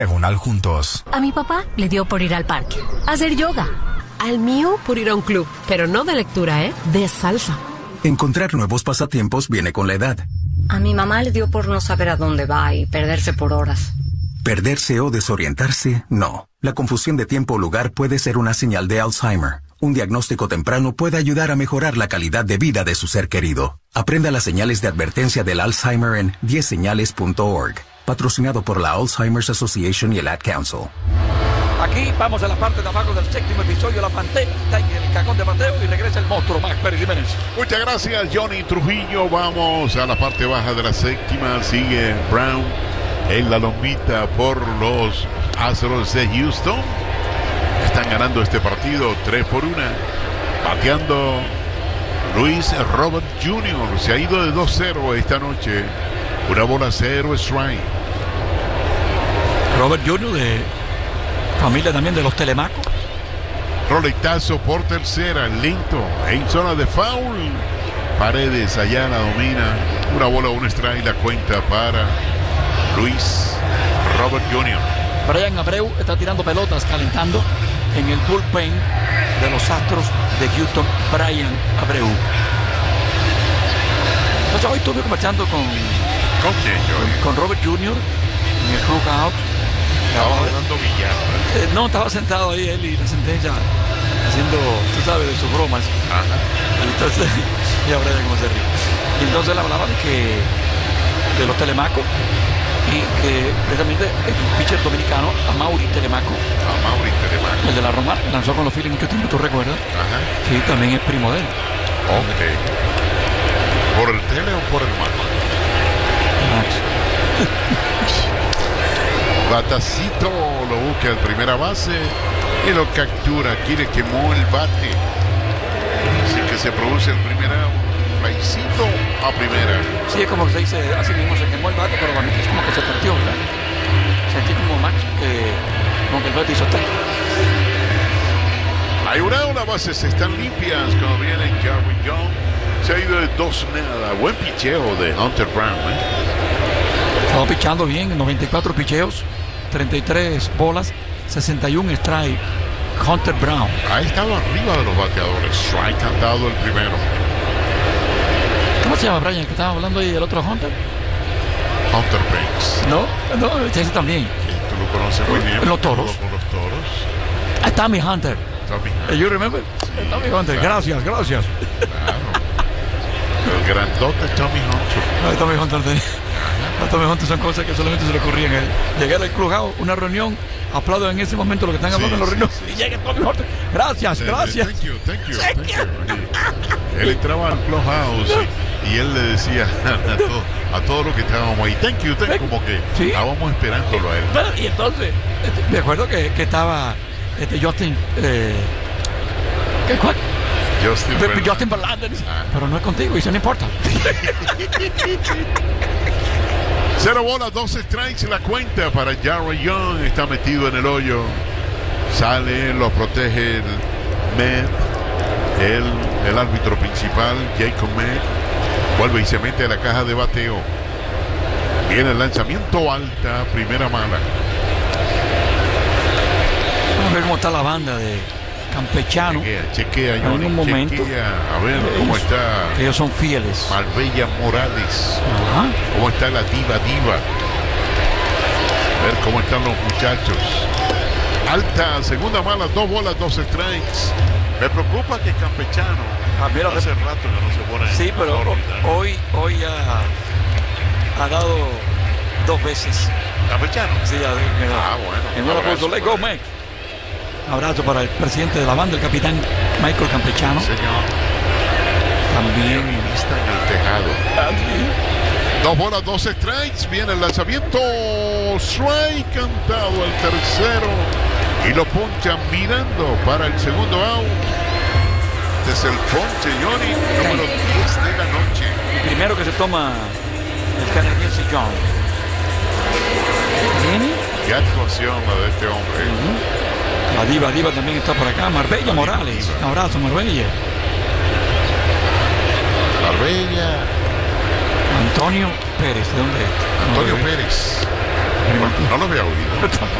Diagonal juntos. A mi papá le dio por ir al parque, a hacer yoga. Al mío por ir a un club, pero no de lectura, de salsa. Encontrar nuevos pasatiempos viene con la edad. A mi mamá le dio por no saber a dónde va y perderse por horas. Perderse o desorientarse, no. La confusión de tiempo o lugar puede ser una señal de Alzheimer. Un diagnóstico temprano puede ayudar a mejorar la calidad de vida de su ser querido. Aprenda las señales de advertencia del Alzheimer en 10señales.org. Patrocinado por la Alzheimer's Association y el Ad Council. Aquí vamos a la parte de abajo del séptimo episodio. La Pantera está en el cajón de Mateo y regresa el monstruo Max Pérez Jiménez. Muchas gracias, Johnny Trujillo. Vamos a la parte baja de la séptima. Sigue Brown en la lomita por los Astros de Houston. Están ganando este partido 3-1. Bateando Luis Robert Jr. Se ha ido de 2-0 esta noche. Una bola 0 strike. Robert Jr. de familia también de los Telemaco. Roletazo por tercera, lento, en zona de foul. Paredes allá la domina. Una bola, un strike, la cuenta para Luis Robert Jr. Brian Abreu está tirando pelotas, calentando en el bullpen de los Astros de Houston. Brian Abreu. Entonces hoy estuve conversando con Robert Jr. en el clubhouse. Estaba dando billar. No, estaba sentado ahí él y la sentencia haciendo, tú sabes, de sus bromas. Ajá. Entonces, y ahora ya cómo se ríe. Y entonces él hablaba de los Telemaco y que precisamente el pitcher dominicano, Amaury Telemaco. El de la Roma, lanzó con los Phillies mucho tiempo, ¿tú recuerdas? Ajá. Sí, también es primo de él. Ok. ¿Por el tele o por el Max? Batacito lo busca en primera base y lo captura. Aquí le quemó el bate. Así que se produce el primer out. Flycito a primera. Sí, es como se dice, así mismo se quemó el bate, pero para mí es como que se partió, ¿verdad? Sentí como Max como que el bate hizo tanto. Hay un out, las bases están limpias cuando viene Jarwin Young. Se ha ido de 2-0. Buen picheo de Hunter Brown, Estaba pichando bien, 94 picheos, 33 bolas, 61 strike. Hunter Brown ha estado arriba de los bateadores. Strike cantado el primero. ¿Cómo se llama, Brian? Que estaba hablando ahí del otro Hunter. Hunter Banks. No, ese también. Que tú lo conoces muy bien. Los Toros. Con los Toros. Tommy Hunter. You remember? Sí, Tommy Hunter. Claro. Gracias. Claro. El grandote Tommy Hunter. Tommy Hunter tenía. Tommy Hunter son cosas que solamente se le ocurrían a él. Llegar al clubhouse, una reunión, aplaudo en ese momento lo que están hablando en los reuniones y llega Tommy Hunter. Gracias. Thank you. Él entraba al clubhouse y él le decía a todos los que estábamos ahí, thank you, como que estábamos esperándolo a él. Y entonces, me acuerdo que estaba Justin Justin Verlander, pero no es contigo, y eso no importa. 0 bolas, 2 strikes, la cuenta para Jarwin Young. Está metido en el hoyo. Sale, lo protege el Med, el árbitro principal, Jacob Med. Vuelve y se mete a la caja de bateo. Viene el lanzamiento alta, primera mala. Vamos a ver cómo está la banda de Campechano. Chequea, Johnny, en un momento. A ver cómo está. Ellos son fieles. Marbella Morales. Ajá. Cómo está la diva. A ver cómo están los muchachos. Alta, segunda mala, 2 bolas, 2 strikes. Me preocupa que Campechano hace rato que no se pone. Sí, pero hoy ha dado 2 veces. ¿Campechano? Sí, bueno. En una puso, let go, Max. Abrazo para el presidente de la banda, el capitán Michael Campechano. Señor. También está en el tejado. 2 bolas, 2 strikes. Viene el lanzamiento. Strike cantado el tercero. Y lo ponchan mirando para el segundo out. Este es el ponche, Johnny, número 10 de la noche. El primero que se toma el canadiense John. ¿Viene? Qué actuación la de este hombre. La diva también está por acá. Marbella Morales. Un abrazo, Marbella. Marbella. Antonio Pérez. ¿De dónde es? Antonio Pérez. No lo había oído.